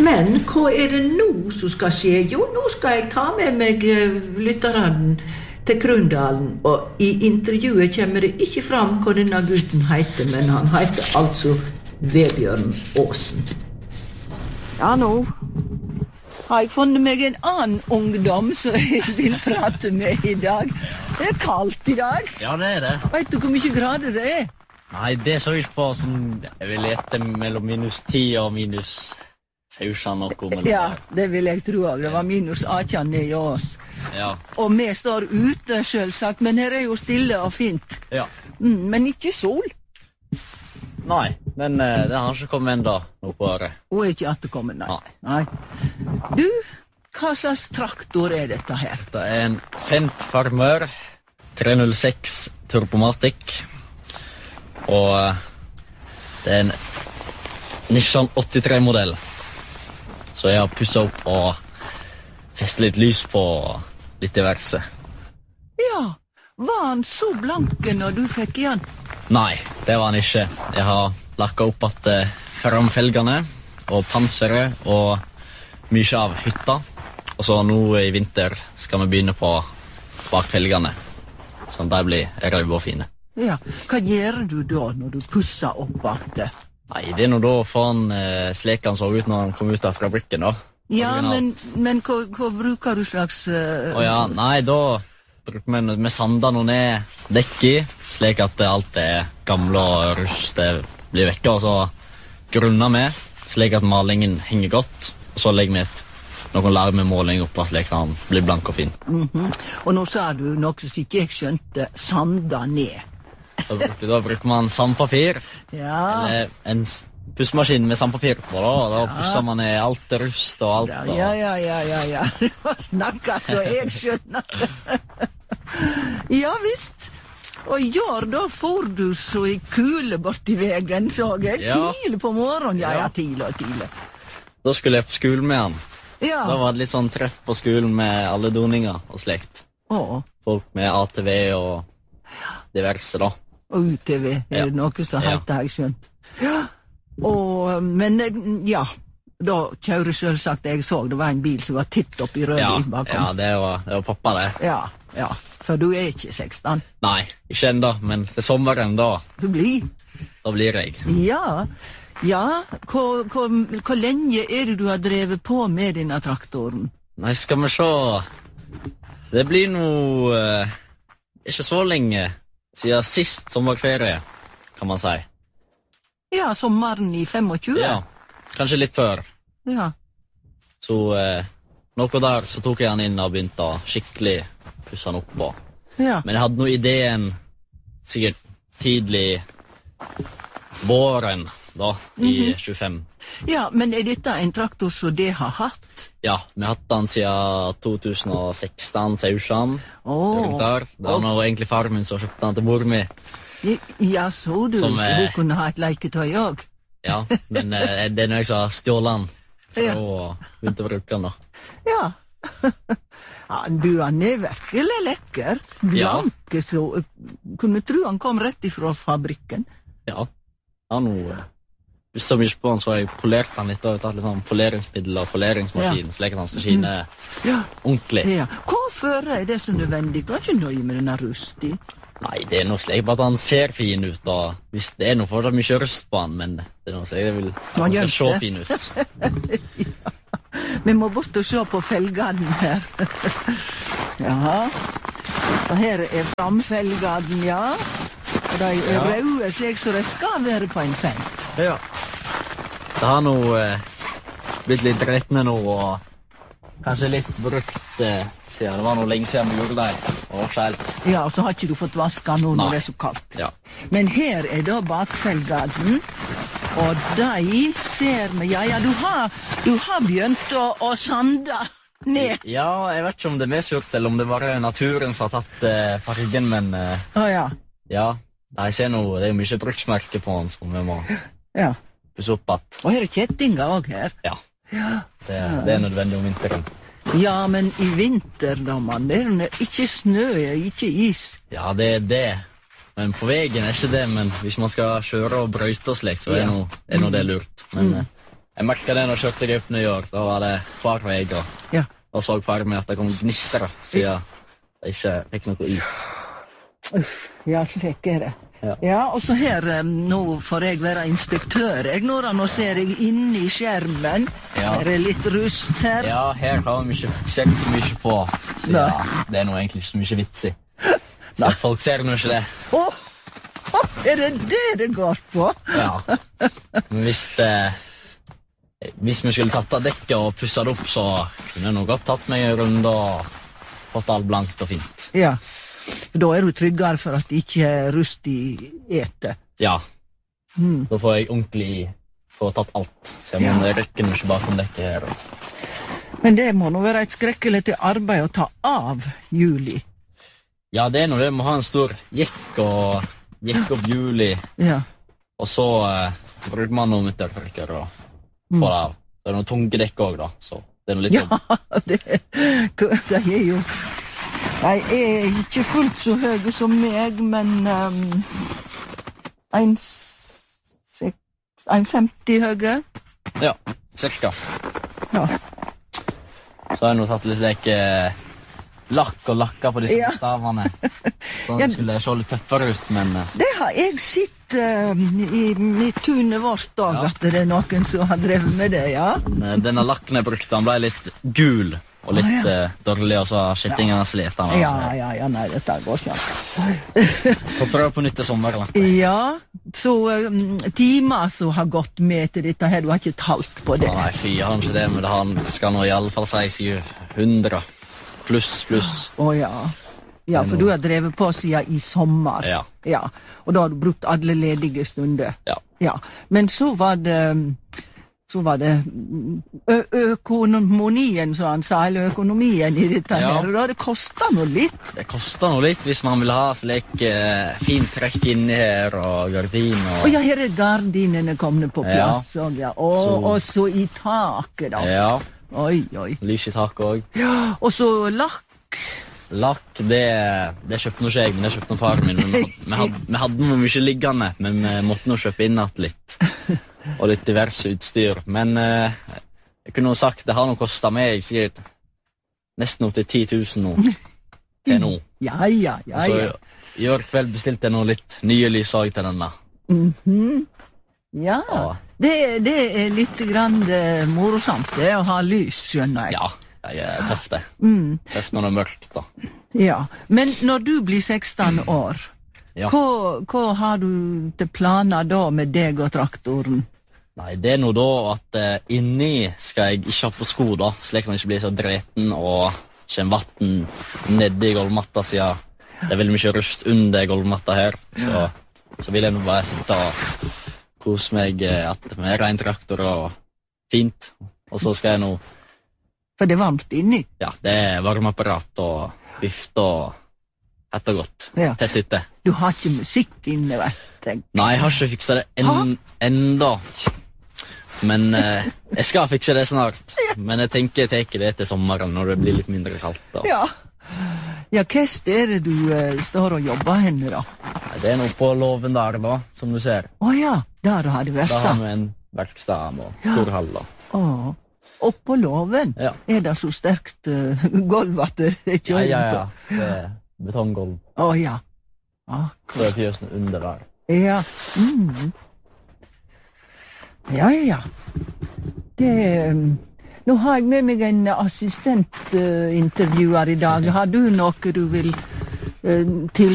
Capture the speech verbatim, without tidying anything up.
Men hva er det nå som skal skje? Jo, nå skal jeg ta med meg lytteren til Krundalen, og i intervjuet kommer det ikke fram hva denne gutten heter, men han heter altså Vebjørn Aasen. Ja, nå har jeg funnet meg en annen ungdom som jeg vil prate med i dag. Det er kaldt i dag. Ja, det er det. Vet du hvor mye grader det er? Nei, det så ikke på som jeg vil lete mellom minus ti og minus sausan og noe. Ja, det vil jeg tro av. Det var minus atten ned i oss. Ja. Og vi står ute, selvsagt, men her er jo stille og fint. Ja. Mm, men ikke sol. Nei, men uh, det har ikke kommet enda noe på året. Og ikke etterkommet, nei. nei. Nei. Du, hva slags traktor er dette her? Det er en Fendt Farmer tre null seks Turbomatic. Og uh, det er en Nissan åttitre-modell. Så jeg har pusset opp og festet litt lys på litt diverse. Ja, var han så blanke når du fikk igjen? Nei, det var han ikke. Jeg har lakket opp at uh, framfelgene og panseret og mye av hytta. Og så nå i vinter skal vi begynne på bakfelgene. Sånn at de blir røde og fine. Ja, hva gjør du da når du pusser opp at det? Nei, det er nå da for han eh, slik han så ut når han kom ut av fabrikken da. Ja, men, men hva, hva bruker du slags... Uh... Å ja, nei, da bruker vi med sanda noe ned dekk i, slik at alt er gamle og rust, det blir vekke, og så grunner vi, slik at malingen henger godt, og så legger vi et, noen larmemåling opp, slik at han blir blank og fin. Mm-hmm. Og nå sa du noe som ikke jeg skjønte, sanda ned. Da bruker, da bruker man sandpapir, ja. Eller en pussmaskin med sandpapir på, da, og da ja. Pusser man ned alt rust og alt. Ja, ja, ja, ja, ja. Du snakker så jeg skjønner. Ja, visst. Og i år da får du så i kule bort i vegen, så jeg. Ja. Tidlig på morgenen, ja, ja, tidlig og tidlig. Da skulle jeg på skolen med han. Ja. Da var det litt sånn treff på skolen med alle doninger og slekt. Åh. Folk med A T V og diverse, da. Og U T V, er det ja. Noe som heter, har jeg skjønt. Ja, og, men, ja, da kjører selvsagt, jeg så, det var en bil som var titt opp i rød ja, bakom. Ja, det var, det var pappa det. Ja, ja, for du er ikke seksten. Nei, ikke enda, men til sommeren da. Du blir? Da blir jeg. Ja, ja, hvor, hvor, hvor lenge er det du har drevet på med denne traktoren? Nei, skal vi se, det blir noe, uh, ikke så lenge, siden sist sommerferie, kan man si. Ja, sommeren i tjuefem. Ja, kanskje litt før. Ja. Så eh, noe der, så tok jeg han inn og begynte å skikkelig pusse han opp på. Ja. Men jeg hadde noe ideen, sikkert tidlig våren, da, i mm-hmm. tjuefem. Ja, men er dette en traktor som det har hatt? Ja, vi har hatt den siden to tusen og seksten, Sausan. Åh. Der. Det var oh. egentlig far min som kjøpte den til mor mi. Ja, så du, som, eh, hun kunne ha et leketøy også. Ja, men eh, det er når jeg sa stjålet den, så ja. begynte å bruke den da. Ja. Ja, du, han er virkelig lekker. Blanke, ja. Så kunne tro han kom rett ifra fabrikken. Ja, han har Hvis så mye på han, så har jeg polert han litt, og tatt litt sånn poleringsmiddel og poleringsmaskin, ja. Slik at han skal skine ja. Ordentlig. Ja. Hvorfor er det så nødvendig? Du er ikke nøye med denne rust i? Nei, det er noe slik bare at han ser fin ut, og hvis det er noe fortsatt mye rust på han, men det er noe slik, det vil han skal se fin ut. Ja. Vi må bort og se på felgene her. Ja, og her er framfelgene, ja. Og de er ja. Røde, slik så de skal være på en Fendt. Ja. Det har nå eh, blitt litt rettende nå, og kanskje litt brukt eh, siden det var noe lenge siden vi gjorde det, og skjelt. Ja, og så har ikke du fått vasket nå når det er så kaldt. Ja. Men her er da bakfelgene, og de ser vi, ja, ja, du har, du har begynt å, å sande ned. Ja, jeg vet ikke om det er medsurt, eller om det bare er naturen som har tatt eh, fargen, men... Eh, Å ja. Ja, jeg ser noe, det er jo mye bruksmerke på han som vi må ja. pusse opp at. Og her er kjettinger også her. Ja, ja. Det, det er nødvendig om vinteren. Ja, men i vinter, da, man, det er ikke snø, ikke is. Ja, det er det. Men på veien er ikke det, men hvis man skal kjøre og brøyte og slikt, så er, ja. noe, er noe det lurt. Men mm. Jeg merket det når jeg kjørte jeg opp New York, da var det hver vei, og, Ja. og så far meg at det kom gnister, siden jeg ikke fikk noe is. Uff, ja, slik er det. Ja. Ja, og så her, eh, nå får jeg være inspektør, jeg, Nora, nå ser jeg inni skjermen. Ja. Her er litt rust her. Ja, her har vi ikke sett så mye på, så Nei. ja, det er nå egentlig ikke så mye vits i. Så folk ser nå ikke det. Åh, åh, er det det det går på? Ja. Men hvis det... Hvis vi skulle tatt av dekket og pusset det opp, så kunne jeg nok godt tatt meg en runde og fått alt blankt og fint. Ja, for da er du tryggere for at det ikke er rust i ete. Ja, Mm. da får jeg ordentlig få tatt alt. Så jeg må rykke nå ikke bakom dekket her. Men det må nå være et skrekkelig til arbeid å ta av Julie. Ja, det er noe det. Vi må ha en stor jekk og jekk opp juli, Ja. og så eh, bruker man noen midtertrykker og Mm. få det av. Det er noen tunge dekk også da, så det er noe litt Ja, jobb. det, det er jo... Jeg er ikke fullt så høy som meg, men um, en, seks, en femti høy. Ja, cirka. Ja. Så har jeg nå tatt litt like, lakk og lakka på disse Ja. stavene. Så Ja. det skulle se litt tøffere ut, men eh, Det har jeg sett uh, i, i tunet vårt dag, Ja. at det er noen som har drevet med det, ja. eh, denne lakken jeg brukte, han ble litt gul og litt Ah, ja. eh, dårlig, og så har skittingene slet han. Ja, ja, ja, nei, dette går ikke. Får prøve på nytt til sommeren. Ja, så um, timer som har gått med til dette her, du har ikke talt på det. Nei, fy, jeg har ikke det, men det han skal nå i alle fall si seg hundre. Pluss, pluss. Å ja. Ja, for du har drevet på siden i sommer. Ja. Ja, og da har du brukt alle ledige stunder. Ja. Ja, men så var det, så var det ø økonomien, som han sa, eller økonomien i dette Ja. her, og da har det kostet noe litt. Det koster noe litt hvis man vil ha slik eh, fint trekk inni her, og gardin og... Og ja, her er gardinene kommet på Ja. plass, og, ja. og, Så- og så i taket da. Ja, Oi, oi. lys i taket også. Ja, og så lakk. Lakk, det, det kjøpte nå ikke jeg, men det kjøpte nå faren min. Men vi hadde, vi hadde, vi hadde noe mye liggende, men vi måtte nå kjøpe inn at litt. Og litt diverse utstyr. Men eh, jeg kunne jo sagt, det har nå kostet meg sikkert nesten opp til ti tusen nå. Til nå. Ja, ja, ja, Så ja. i år kveld bestilte jeg nå litt nye lys også til denne. Mhm. Ja, Ja. det, det er litt grann eh, morosamt det å ha lys, skjønner jeg. Ja, det er tøft det. Mm, Tøft når det er mørkt da. ja. Men når du blir seksten år, Ja. hva, hva har du til planer da med deg og traktoren? Nei, det er nå da at eh, inni skal jeg ikke ha på sko da, slik at den ikke blir så dreten og kommer vatten nedi gulvmatta siden. Det er veldig mye rust under gulvmatta her, så, så vil jeg nå bare sitte og kose meg eh, at med ren traktor og fint. Og så skal jeg nå, For det er varmt inni. ja, det er varmeapparat og vifte og hett og godt. Ja. Tett hytte. Du har ikke musikk inne, vet jeg. Nei, jeg har ikke fikset det en, enda. Men eh, jeg skal fikse det snart. Men jeg tenker jeg tar det til sommeren når det blir litt mindre kaldt. Da. Ja. Ja, hva er det du eh, står og jobber henne da? Nei, det er noe på låven der da, som du ser. Å ja, der har det vært Da har da. vi en verkstad og Ja. stor hall. da. Å, oppå låven Ja. er det så sterkt uh, gulv at det er Ja, kjøring ja, på. ja. Det er betonggolv. Å ja. Ja. Så er fjøsene under der. Ja. Mm. Ja, ja. Det um, Nå har jeg med meg en assistentintervjuer i dag. Har du noe du vil uh, til